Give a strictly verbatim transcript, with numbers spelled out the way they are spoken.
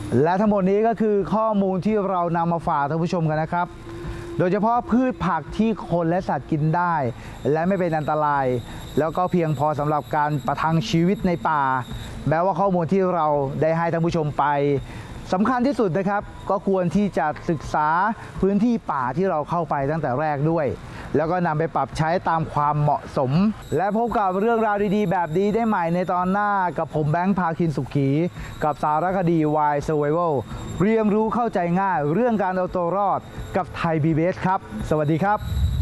และทั้งหมดนี้ก็คือข้อมูลที่เรานำมาฝากท่านผู้ชมกันนะครับโดยเฉพาะพืชผักที่คนและสัตว์กินได้และไม่เป็นอันตรายแล้วก็เพียงพอสำหรับการประทังชีวิตในป่าแม้ว่าข้อมูลที่เราได้ให้ท่านผู้ชมไปสำคัญที่สุดนะครับก็ควรที่จะศึกษาพื้นที่ป่าที่เราเข้าไปตั้งแต่แรกด้วยแล้วก็นำไปปรับใช้ตามความเหมาะสมและพบกับเรื่องราวดีๆแบบนี้ได้ใหม่ในตอนหน้ากับผมแบงค์พาคินสุขีกับสารคดี Wild Survival เรียนรู้เข้าใจง่ายเรื่องการเอาตัวรอดกับไทย พี บี เอส ครับสวัสดีครับ